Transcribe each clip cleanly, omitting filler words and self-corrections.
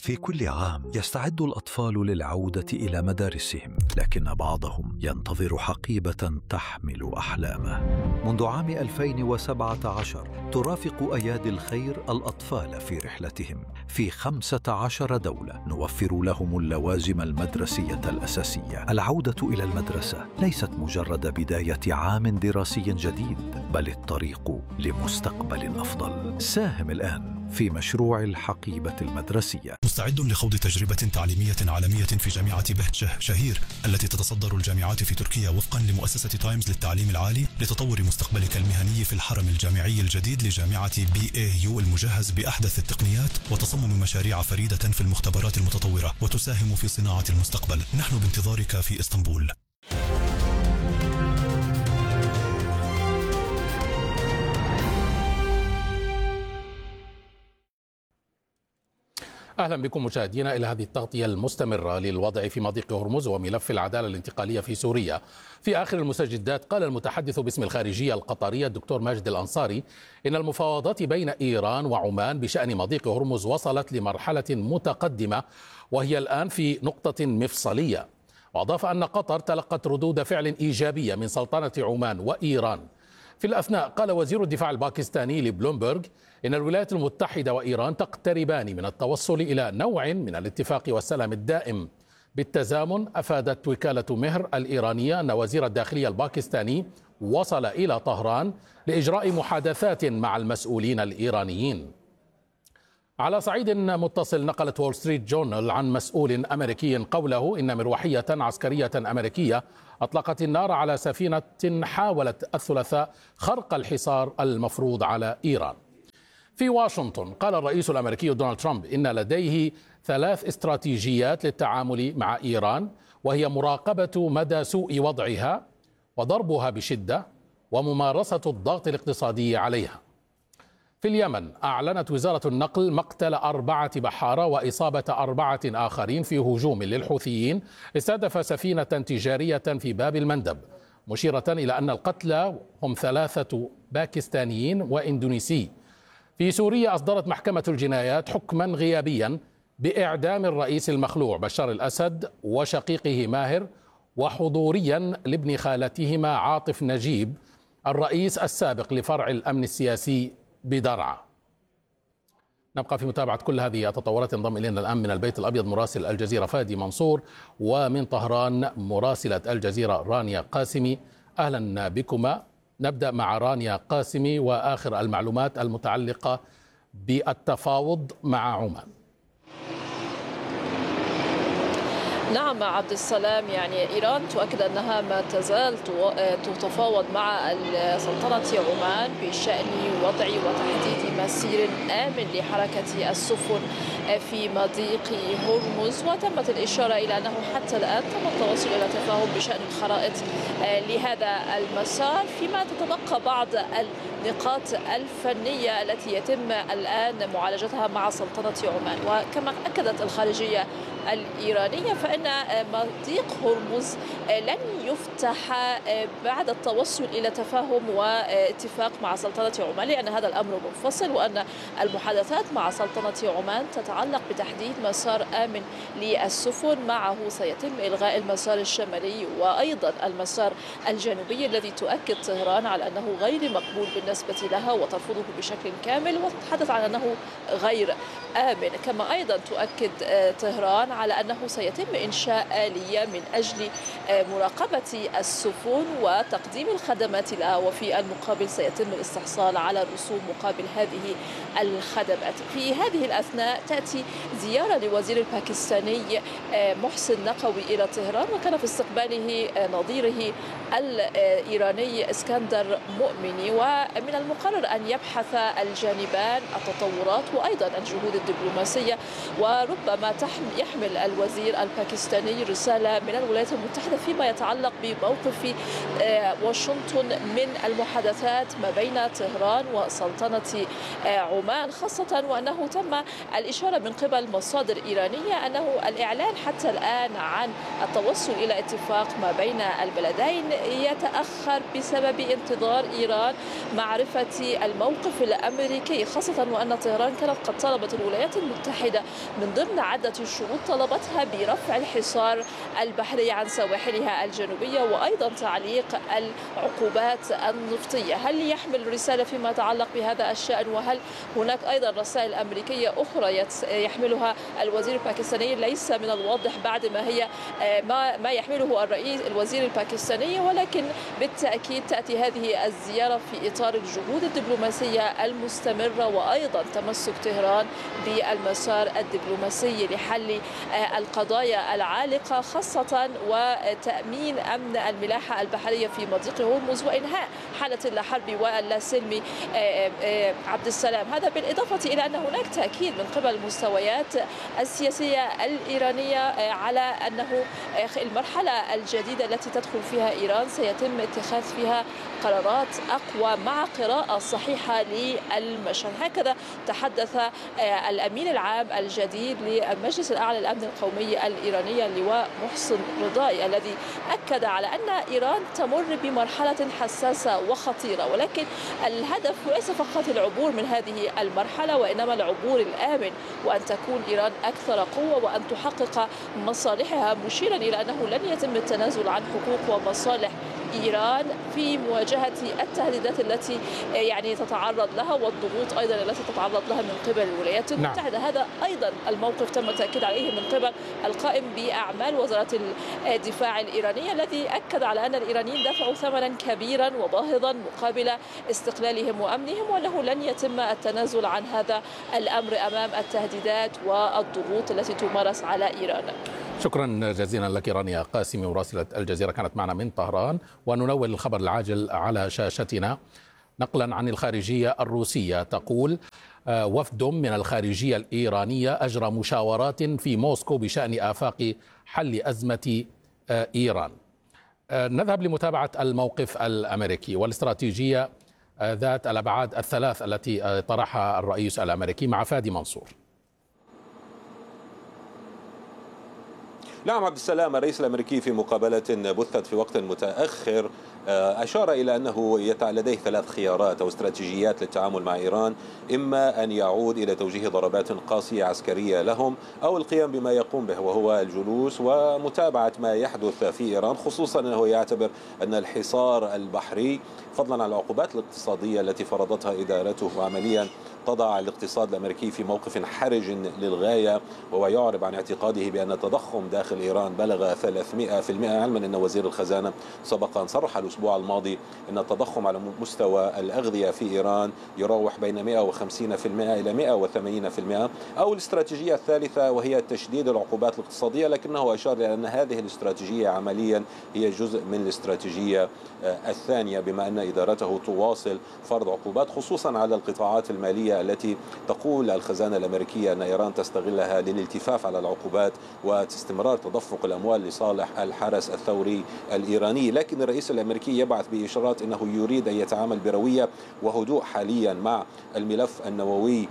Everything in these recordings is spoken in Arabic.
في كل عام يستعد الأطفال للعودة إلى مدارسهم، لكن بعضهم ينتظر حقيبة تحمل أحلامه. منذ عام 2017 ترافق أيادي الخير الأطفال في رحلتهم في 15 دولة، نوفر لهم اللوازم المدرسية الأساسية. العودة إلى المدرسة ليست مجرد بداية عام دراسي جديد، بل الطريق لمستقبل أفضل. ساهم الآن في مشروع الحقيبة المدرسية. مستعد لخوض تجربة تعليمية عالمية في جامعة بهجة شهير التي تتصدر الجامعات في تركيا وفقا لمؤسسة تايمز للتعليم العالي، لتطور مستقبلك المهني في الحرم الجامعي الجديد لجامعة BAU المجهز بأحدث التقنيات، وتصمم مشاريع فريدة في المختبرات المتطورة، وتساهم في صناعة المستقبل. نحن بانتظارك في إسطنبول. أهلا بكم مشاهدينا إلى هذه التغطية المستمرة للوضع في مضيق هرمز وملف العدالة الانتقالية في سوريا. في آخر المستجدات قال المتحدث باسم الخارجية القطرية الدكتور ماجد الأنصاري إن المفاوضات بين إيران وعمان بشأن مضيق هرمز وصلت لمرحلة متقدمة وهي الآن في نقطة مفصلية. وأضاف أن قطر تلقت ردود فعل إيجابية من سلطنة عمان وإيران. في الأثناء قال وزير الدفاع الباكستاني لبلومبرغ إن الولايات المتحدة وإيران تقتربان من التوصل إلى نوع من الاتفاق والسلام الدائم. بالتزامن أفادت وكالة مهر الإيرانية أن وزير الداخلية الباكستاني وصل إلى طهران لإجراء محادثات مع المسؤولين الإيرانيين. على صعيد متصل نقلت وول ستريت جورنال عن مسؤول أمريكي قوله إن مروحية عسكرية أمريكية أطلقت النار على سفينة حاولت الثلاثاء خرق الحصار المفروض على إيران. في واشنطن قال الرئيس الأمريكي دونالد ترامب إن لديه 3 استراتيجيات للتعامل مع إيران، وهي مراقبة مدى سوء وضعها وضربها بشدة وممارسة الضغط الاقتصادي عليها. في اليمن أعلنت وزارة النقل مقتل 4 بحارة وإصابة 4 آخرين في هجوم للحوثيين استهدف سفينة تجارية في باب المندب، مشيرة إلى أن القتلى هم 3 باكستانيين وإندونيسي. في سوريا أصدرت محكمة الجنايات حكما غيابيا بإعدام الرئيس المخلوع بشار الأسد وشقيقه ماهر، وحضوريا لابن خالتهما عاطف نجيب الرئيس السابق لفرع الأمن السياسي بدرعا. نبقى في متابعة كل هذه التطورات. انضم إلينا الآن من البيت الأبيض مراسل الجزيرة فادي منصور، ومن طهران مراسلة الجزيرة رانيا قاسمي. أهلا بكما. نبدأ مع رانيا قاسمي وآخر المعلومات المتعلقة بالتفاوض مع عمان. نعم عبد السلام، يعني إيران تؤكد أنها ما تزال تتفاوض مع سلطنة عمان بشأن وضع وتحديد مسير آمن لحركة السفن في مضيق هرمز، وتمت الإشارة إلى أنه حتى الآن تم التوصل إلى تفاهم بشأن الخرائط لهذا المسار، فيما تتبقى بعض النقاط الفنية التي يتم الآن معالجتها مع سلطنة عمان. وكما أكدت الخارجية الإيرانية فإن مضيق هرمز لن يفتح بعد التوصل إلى تفاهم واتفاق مع سلطنة عمان، لأن هذا الأمر منفصل، وأن المحادثات مع سلطنة عمان تتعلق بتحديد مسار آمن للسفن. معه سيتم إلغاء المسار الشمالي وأيضا المسار الجنوبي الذي تؤكد طهران على أنه غير مقبول بالنسبة لها وترفضه بشكل كامل، وتتحدث عن أنه غير آمن. كما أيضا تؤكد طهران على أنه سيتم إنشاء آلية من أجل مراقبة السفن وتقديم الخدمات لها، وفي المقابل سيتم الاستحصال على الرسوم مقابل هذه الخدمات. في هذه الأثناء تأتي زيارة لوزير الباكستاني محسن نقوي إلى طهران، وكان في استقباله نظيره الإيراني اسكندر مؤمني. ومن المقرر أن يبحث الجانبان التطورات وأيضا الجهود الدبلوماسية، وربما يحمل الوزير الباكستاني رسالة من الولايات المتحدة فيما يتعلق بموقف واشنطن من المحادثات ما بين طهران وسلطنة عمان، خاصة وأنه تم الإشارة من قبل مصادر إيرانية أنه الإعلان حتى الآن عن التوصل إلى اتفاق ما بين البلدين يتأخر بسبب انتظار إيران معرفة الموقف الأمريكي، خاصة وأن طهران كانت قد طلبت الولايات المتحدة من ضمن عدة شروط طلبتها برفع الحصار البحري عن سواحلها الجنوبية وأيضا تعليق العقوبات النفطية. هل يحمل رسالة فيما يتعلق بهذا الشأن؟ وهل هناك أيضا رسائل أمريكية أخرى يحملها الوزير الباكستاني؟ ليس من الواضح بعد ما يحمله الوزير الباكستاني، ولكن بالتأكيد تأتي هذه الزيارة في إطار الجهود الدبلوماسية المستمرة وأيضا تمسك طهران بالمسار الدبلوماسي لحل القضايا العالقة، خاصة وتأمين أمن الملاحة البحرية في مضيق هرمز وإنهاء حالة الحرب والسلم. عبد السلام، هذا بالإضافة إلى أن هناك تأكيد من قبل المستويات السياسية الإيرانية على أنه المرحلة الجديدة التي تدخل فيها إيران سيتم اتخاذ فيها قرارات أقوى مع قراءة صحيحة للمشهد. هكذا تحدث الأمين العام الجديد للمجلس الأعلى للأمن القومي الإيراني اللواء محسن رضائي، الذي أكد على أن إيران تمر بمرحلة حساسة وخطيرة، ولكن الهدف ليس فقط العبور من هذه المرحلة وإنما العبور الآمن، وأن تكون إيران أكثر قوة وأن تحقق مصالحها، مشيرا إلى أنه لن يتم التنازل عن حقوق ومصالح إيران في مواجهة التهديدات التي تتعرض لها والضغوط أيضا التي تتعرض لها من قبل الولايات المتحدة. هذا أيضا الموقف تم التأكيد عليه من قبل القائم بأعمال وزارة الدفاع الإيرانية، الذي أكد على أن الإيرانيين دفعوا ثمنا كبيرا وباهظا مقابل استقلالهم وأمنهم، وأنه لن يتم التنازل عن هذا الأمر أمام التهديدات والضغوط التي تمارس على إيران. شكرا جزيلا لك رانيا قاسمي مراسلة الجزيرة كانت معنا من طهران. وننول الخبر العاجل على شاشتنا نقلا عن الخارجية الروسية، تقول وفد من الخارجية الإيرانية أجرى مشاورات في موسكو بشأن آفاق حل أزمة إيران. نذهب لمتابعة الموقف الأمريكي والاستراتيجية ذات الأبعاد الثلاث التي طرحها الرئيس الأمريكي مع فادي منصور. نعم عبد السلام، الرئيس الأمريكي في مقابلة بثت في وقت متأخر أشار إلى أنه لديه ثلاث خيارات أو استراتيجيات للتعامل مع إيران، إما أن يعود إلى توجيه ضربات قاسية عسكرية لهم أو القيام بما يقوم به وهو الجلوس ومتابعة ما يحدث في إيران، خصوصا أنه يعتبر أن الحصار البحري فضلا عن العقوبات الاقتصادية التي فرضتها إدارته عمليا تضع الاقتصاد الأمريكي في موقف حرج للغاية، وهو يعرب عن اعتقاده بأن التضخم داخل إيران بلغ 300%، علما أن وزير الخزانة سبق أن صرح الأسبوع الماضي أن التضخم على مستوى الأغذية في إيران يراوح بين 150% إلى 180%. أو الاستراتيجية الثالثة وهي تشديد العقوبات الاقتصادية، لكنه أشار إلى أن هذه الاستراتيجية عمليا هي جزء من الاستراتيجية الثانية، بما أن إدارته تواصل فرض عقوبات خصوصا على القطاعات المالية التي تقول الخزانة الأمريكية أن إيران تستغلها للالتفاف على العقوبات واستمرار تدفق الأموال لصالح الحرس الثوري الإيراني. لكن الرئيس الأمريكي يبعث بإشارات أنه يريد أن يتعامل بروية وهدوء حاليا مع الملف النووي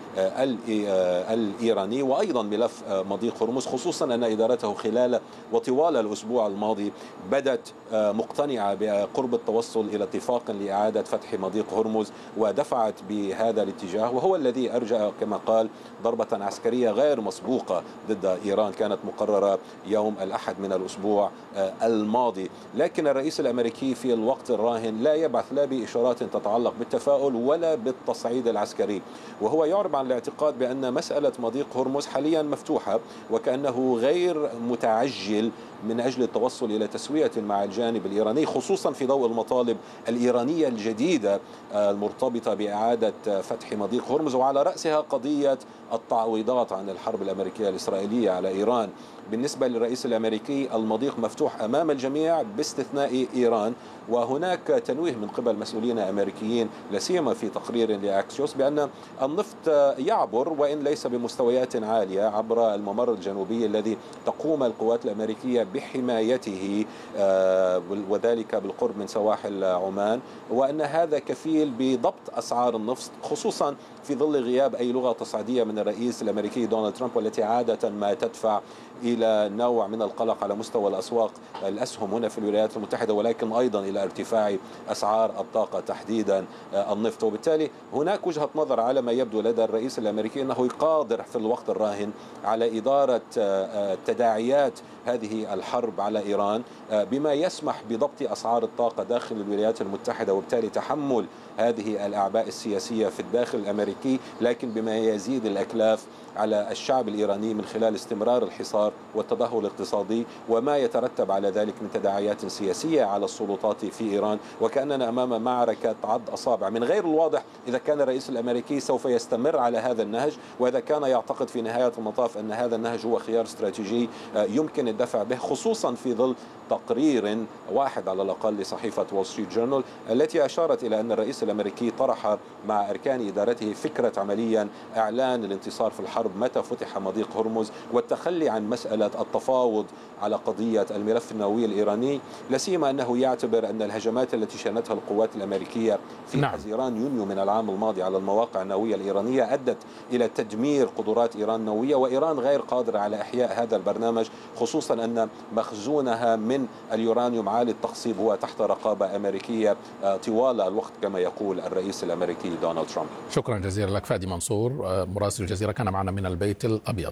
الإيراني وأيضا ملف مضيق هرمز، خصوصا أن إدارته خلال وطوال الأسبوع الماضي بدت مقتنعة بقرب التوصل إلى اتفاق لإعادة فتح مضيق هرمز ودفعت بهذا الاتجاه، وهو الذي أرجع كما قال ضربة عسكرية غير مسبوقة ضد إيران كانت مقررة يوم الأحد من الأسبوع الماضي. لكن الرئيس الأمريكي في الوقت الراهن لا يبعث لا بإشارات تتعلق بالتفاؤل ولا بالتصعيد العسكري، وهو يعرب عن الاعتقاد بأن مسألة مضيق هرمز حاليا مفتوحة وكأنه غير متعجل من أجل التوصل إلى تسوية مع الجانب الإيراني، خصوصا في ضوء المطالب الإيرانية الجديدة المرتبطة بإعادة فتح مضيق هرمز، وعلى رأسها قضية التعويضات عن الحرب الأمريكية الإسرائيلية على إيران. بالنسبة للرئيس الأمريكي المضيق مفتوح أمام الجميع باستثناء إيران، وهناك تنويه من قبل مسؤولين أمريكيين لا سيما في تقرير لأكسيوس بأن النفط يعبر وإن ليس بمستويات عالية عبر الممر الجنوبي الذي تقوم القوات الأمريكية بحمايته وذلك بالقرب من سواحل عمان، وأن هذا كفيل بضبط أسعار النفط خصوصا في ظل غياب أي لغة تصعيدية من الرئيس الأمريكي دونالد ترامب، والتي عادة ما تدفع إلى نوع نوع من القلق على مستوى الأسواق الأسهم هنا في الولايات المتحدة، ولكن أيضا إلى ارتفاع أسعار الطاقة تحديدا النفط. وبالتالي هناك وجهة نظر على ما يبدو لدى الرئيس الأمريكي أنه قادر في الوقت الراهن على إدارة تداعيات هذه الحرب على إيران بما يسمح بضبط أسعار الطاقة داخل الولايات المتحدة، وبالتالي تحمل هذه الأعباء السياسية في الداخل الأمريكي، لكن بما يزيد الأكلاف على الشعب الإيراني من خلال استمرار الحصار والتدهور الاقتصادي وما يترتب على ذلك من تداعيات سياسية على السلطات في إيران. وكأننا أمام معركة عض أصابع. من غير الواضح إذا كان الرئيس الأمريكي سوف يستمر على هذا النهج، وإذا كان يعتقد في نهاية المطاف أن هذا النهج هو خيار استراتيجي يمكن الدفع به، خصوصا في ظل تقرير واحد على الأقل لصحيفة وول ستريت جورنال التي أشارت إلى أن الرئيس الأمريكي طرح مع أركان إدارته فكرة عمليا إعلان الانتصار في الحرب متى فتح مضيق هرمز، والتخلي عن مسألة التفاوض على قضية الملف النووي الإيراني، لا سيما أنه يعتبر أن الهجمات التي شنتها القوات الأمريكية في حزيران يونيو من العام الماضي على المواقع النووية الإيرانية أدت إلى تدمير قدرات إيران النووية، وإيران غير قادرة على إحياء هذا البرنامج، خصوصا أن مخزونها من اليورانيوم عالي التخصيب هو تحت رقابة أمريكية طوال الوقت كما يقول الرئيس الأمريكي دونالد ترامب. شكرا جزيلا لك فادي منصور مراسل الجزيرة كان معنا من البيت الأبيض.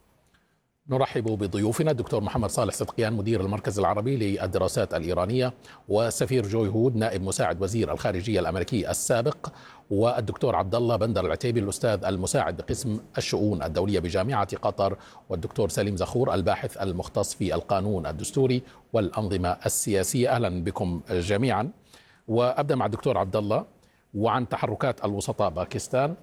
نرحب بضيوفنا الدكتور محمد صالح صدقيان مدير المركز العربي للدراسات الإيرانية، والسفير جوي هود نائب مساعد وزير الخارجية الأمريكي السابق، والدكتور عبد الله بندر العتيبي الأستاذ المساعد بقسم الشؤون الدولية بجامعة قطر، والدكتور سليم زخور الباحث المختص في القانون الدستوري والأنظمة السياسية. أهلا بكم جميعا. وأبدأ مع الدكتور عبد الله وعن تحركات الوسطاء باكستان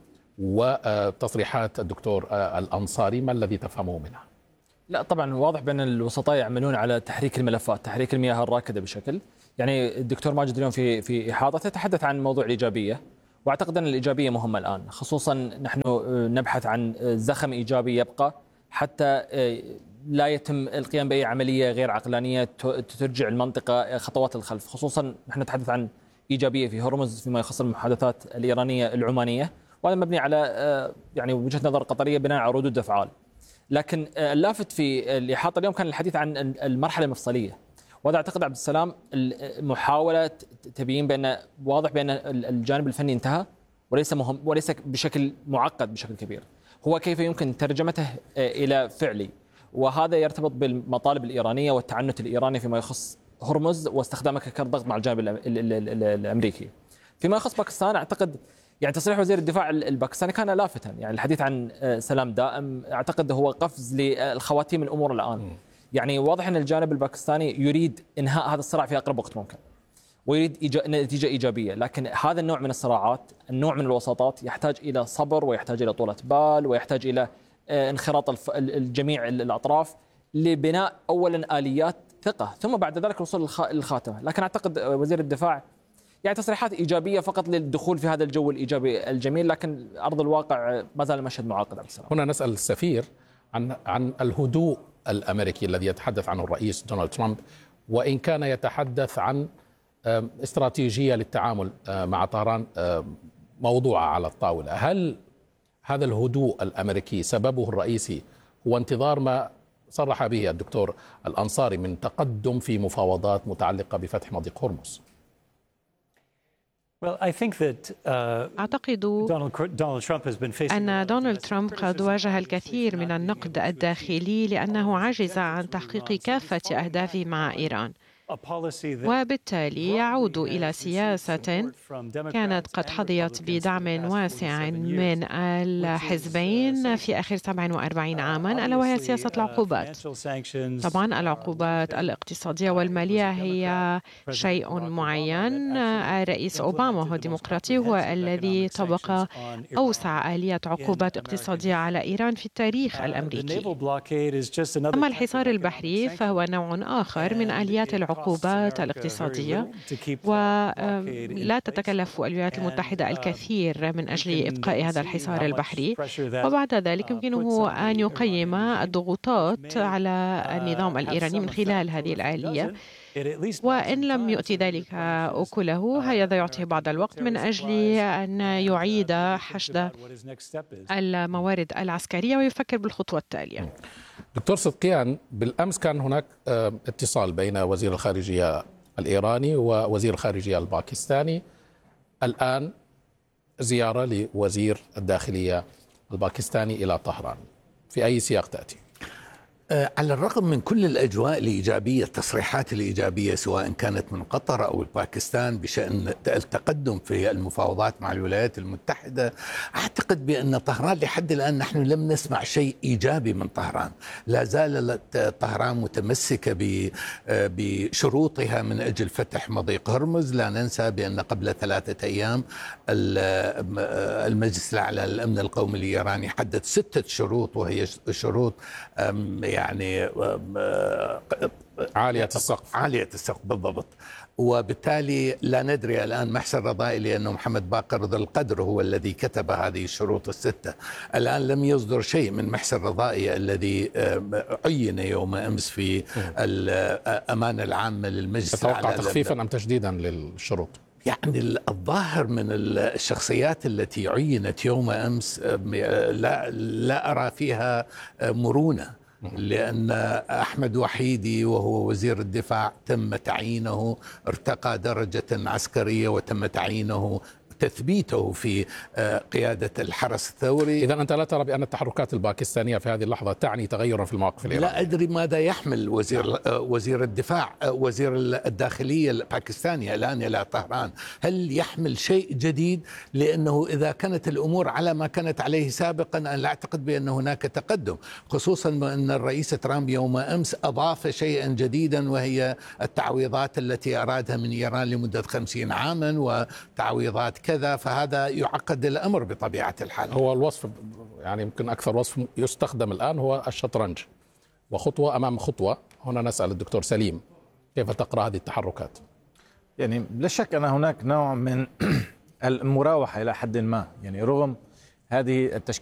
وتصريحات الدكتور الأنصاري، ما الذي تفهمه منها؟ لا طبعا واضح بأن الوسطاء يعملون على تحريك الملفات، تحريك المياه الراكدة بشكل، يعني الدكتور ماجد اليوم في إحاطته تحدث عن موضوع الإيجابية، واعتقد أن الإيجابية مهمة الآن، خصوصا نحن نبحث عن زخم إيجابي يبقى حتى لا يتم القيام بأي عملية غير عقلانية ترجع المنطقة خطوات الخلف، خصوصا نحن نتحدث عن إيجابية في هرمز فيما يخص المحادثات الإيرانية العمانية، وهذا مبني على يعني وجهة نظر قطرية بناء على ردود أفعال. لكن اللافت في الإحاطة اليوم كان الحديث عن المرحلة المفصلية، وهذا أعتقد عبد السلام محاولة تبيين بأن واضح بأن الجانب الفني انتهى وليس مهم وليس بشكل معقد بشكل كبير، هو كيف يمكن ترجمته إلى فعلي، وهذا يرتبط بالمطالب الإيرانية والتعنت الإيراني فيما يخص هرمز واستخدامه كضغط مع الجانب الأمريكي. فيما يخص باكستان أعتقد يعني تصريح وزير الدفاع الباكستاني كان لافتا، يعني الحديث عن سلام دائم أعتقد هو قفز للخواتيم الأمور الآن. يعني واضح أن الجانب الباكستاني يريد إنهاء هذا الصراع في أقرب وقت ممكن، ويريد نتيجة إيجابية، لكن هذا النوع من الصراعات، النوع من الوساطات يحتاج إلى صبر ويحتاج إلى طولة بال ويحتاج إلى انخراط الجميع الأطراف لبناء أولا آليات ثقة ثم بعد ذلك الوصول للخاتمة. لكن أعتقد وزير الدفاع يعني تصريحات إيجابية فقط للدخول في هذا الجو الإيجابي الجميل، لكن أرض الواقع ما زال المشهد معقد. عبد السلام، هنا نسأل السفير عن الهدوء الأمريكي الذي يتحدث عنه الرئيس دونالد ترامب، وإن كان يتحدث عن استراتيجية للتعامل مع طهران موضوعة على الطاولة. هل هذا الهدوء الأمريكي سببه الرئيسي هو انتظار ما صرح به الدكتور الأنصاري من تقدم في مفاوضات متعلقة بفتح مضيق هرمز؟ أعتقد أن دونالد ترامب قد واجه الكثير من النقد الداخلي لأنه عجز عن تحقيق كافة أهدافه مع إيران، وبالتالي يعود إلى سياسة كانت قد حظيت بدعم واسع من الحزبين في آخر 47 عاما، ألا وهي سياسة العقوبات. طبعا العقوبات الاقتصادية والمالية هي شيء معين. الرئيس أوباما هو ديمقراطي، هو الذي طبق أوسع آليات عقوبات اقتصادية على إيران في التاريخ الأمريكي. أما الحصار البحري فهو نوع آخر من آليات العقوبات الاقتصادية، ولا تتكلف الولايات المتحدة الكثير من أجل إبقاء هذا الحصار البحري، وبعد ذلك يمكنه أن يقيم الضغوطات على النظام الإيراني من خلال هذه الآلية، وإن لم يؤتي ذلك أكله هذا يعطيه بعض الوقت من أجل أن يعيد حشد الموارد العسكرية ويفكر بالخطوة التالية. دكتور صدقيان، بالأمس كان هناك اتصال بين وزير الخارجية الإيراني ووزير الخارجية الباكستاني، الآن زيارة لوزير الداخلية الباكستاني إلى طهران، في أي سياق تأتي؟ على الرغم من كل الأجواء الإيجابية، التصريحات الإيجابية سواء كانت من قطر أو الباكستان بشأن التقدم في المفاوضات مع الولايات المتحدة، أعتقد بأن طهران لحد الآن نحن لم نسمع شيء إيجابي من طهران. لا زالت طهران متمسكة بشروطها من أجل فتح مضيق هرمز. لا ننسى بأن قبل 3 أيام المجلس الأعلى للأمن القومي الإيراني حدد 6 شروط، وهي شروط يعني عالية السقف بالضبط. وبالتالي لا ندري الآن محسن رضائي، لأنه محمد باقر ذو القدر هو الذي كتب هذه الشروط ال6. الآن لم يصدر شيء من محسن رضائي الذي عين يوم أمس في الأمانة العامة للمجلس. تتوقع تخفيفا أم تشديدا للشروط؟ يعني الظاهر من الشخصيات التي عينت يوم أمس لا أرى فيها مرونة، لأن أحمد وحيدي وهو وزير الدفاع تم تعيينه، ارتقى درجة عسكرية وتم تعيينه تثبيته في قيادة الحرس الثوري. إذن أنت لا ترى بأن التحركات الباكستانية في هذه اللحظة تعني تغيرا في المواقف الإيرانية؟ لا أدري ماذا يحمل وزير الدفاع، وزير الداخلية الباكستاني الآن إلى طهران. هل يحمل شيء جديد؟ لأنه إذا كانت الأمور على ما كانت عليه سابقا أنا لا أعتقد بأن هناك تقدم، خصوصا أن الرئيس ترامب يوم أمس أضاف شيئا جديدا، وهي التعويضات التي أرادها من إيران لمدة 50 عاما وتعويضات كذا، فهذا يعقد الأمر بطبيعة الحال. هو الوصف يعني يمكن أكثر وصف يستخدم الآن هو الشطرنج، وخطوة أمام خطوة. هنا نسأل الدكتور سليم، كيف تقرأ هذه التحركات؟ يعني لا شك أن هناك نوع من المراوحة إلى حد ما، يعني رغم هذه التشكيلات